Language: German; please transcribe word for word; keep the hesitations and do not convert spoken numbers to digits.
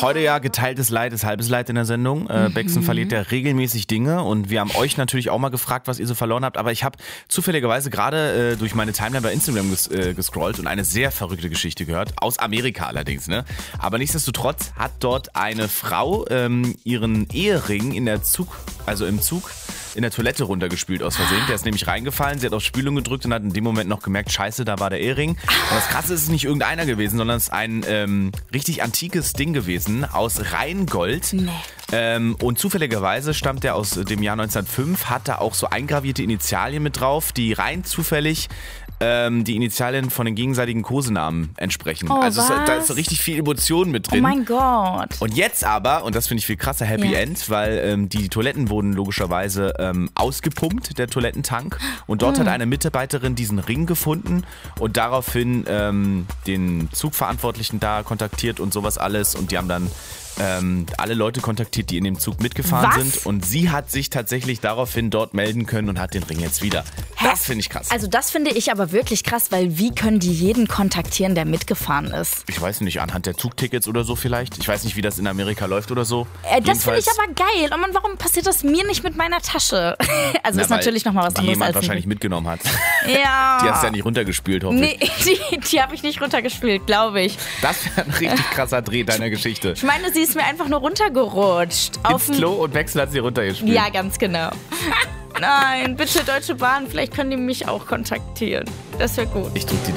Heute ja geteiltes Leid ist halbes Leid in der Sendung. Äh, Bexen mhm. verliert ja regelmäßig Dinge und wir haben euch natürlich auch mal gefragt, was ihr so verloren habt. Aber ich habe zufälligerweise gerade äh, durch meine Timeline bei Instagram ges äh, gescrollt und eine sehr verrückte Geschichte gehört. Aus Amerika allerdings, ne? Aber nichtsdestotrotz hat dort eine Frau ähm, ihren Ehering in der Zug, also im Zug, in der Toilette runtergespült aus Versehen. Der ist nämlich reingefallen, sie hat auf Spülung gedrückt und hat in dem Moment noch gemerkt, scheiße, da war der Ehering. Und das Krasse ist, es ist nicht irgendeiner gewesen, sondern es ist ein ähm, richtig antikes Ding gewesen aus Rheingold. Nee. Ähm, und zufälligerweise stammt der aus dem Jahr neunzehnhundertfünf, hat da auch so eingravierte Initialien mit drauf, die rein zufällig ähm, die Initialien von den gegenseitigen Kosenamen entsprechen. Oh, also es, was? da ist so richtig viel Emotion mit drin. Oh mein Gott. Und jetzt aber, und das finde ich viel krasser, Happy Ja. End, weil ähm, die Toiletten wurden logischerweise ähm, ausgepumpt, der Toilettentank. Und dort Mhm. hat eine Mitarbeiterin diesen Ring gefunden und daraufhin ähm, den Zugverantwortlichen da kontaktiert und sowas alles. Und die haben dann ähm, alle Leute kontaktiert, die in dem Zug mitgefahren Was? sind. Und sie hat sich tatsächlich daraufhin dort melden können und hat den Ring jetzt wieder. Hä? Das finde ich krass. Also das finde ich aber wirklich krass, weil wie können die jeden kontaktieren, der mitgefahren ist? Ich weiß nicht, anhand der Zugtickets oder so vielleicht. Ich weiß nicht, wie das in Amerika läuft oder so. Äh, das finde ich Jedenfalls- aber geil. Oh Mann, warum passiert das mir nicht mit meiner Tasche? Also Na, ist weil natürlich nochmal was die anderes jemand als wahrscheinlich mitgenommen hat. Ja. Die hast du ja nicht runtergespült, hoffe Nee, ich. die, die habe ich nicht runtergespielt, glaube ich. Das wäre ein richtig krasser Dreh deiner Geschichte. Ich meine, sie ist mir einfach nur runtergerutscht. Auf Ins Klo und Wechsel hat sie runtergespielt. Ja, ganz genau. Nein, bitte Deutsche Bahn, vielleicht können die mich auch kontaktieren. Das wäre gut. Ich drück die